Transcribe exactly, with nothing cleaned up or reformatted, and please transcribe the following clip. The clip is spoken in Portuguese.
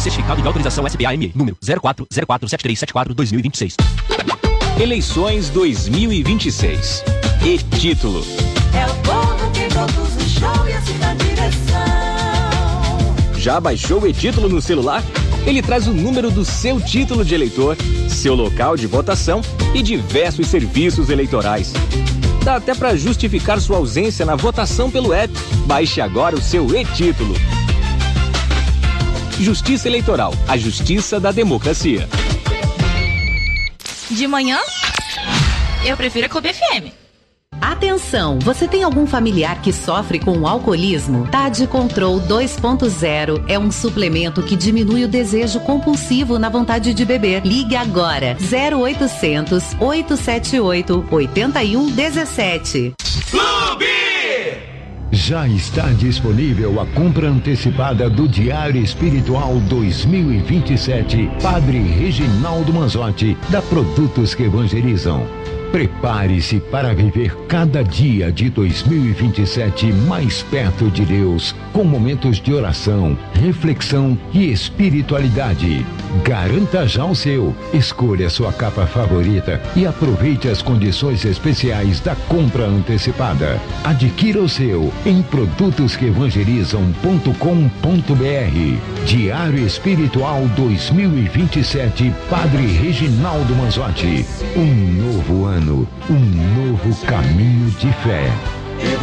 certificado de autorização S B A M E, número zero quatro zero quatro sete três sete quatro barra dois mil e vinte e seis. Eleições dois mil e vinte e seis. E título. É o povo que produz o show e assim na direção. Já baixou o e-título no celular? Ele traz o número do seu título de eleitor, seu local de votação e diversos serviços eleitorais. Dá até para justificar sua ausência na votação pelo app. Baixe agora o seu e-título. Justiça Eleitoral, a justiça da democracia. De manhã, eu prefiro a Clube F M. Atenção, você tem algum familiar que sofre com alcoolismo? Tade Control dois ponto zero é um suplemento que diminui o desejo compulsivo na vontade de beber. Ligue agora, zero oitocentos, oito sete oito, oito um um sete. Clube! Já está disponível a compra antecipada do Diário Espiritual dois mil e vinte e sete, Padre Reginaldo Manzotti, da Produtos que Evangelizam. Prepare-se para viver cada dia de dois mil e vinte e sete mais perto de Deus, com momentos de oração, reflexão e espiritualidade. Garanta já o seu, escolha sua capa favorita e aproveite as condições especiais da compra antecipada. Adquira o seu em produtos que evangelizam ponto com ponto br. Diário Espiritual dois mil e vinte e sete, Padre Reginaldo Manzotti. Um novo ano, um novo caminho de fé.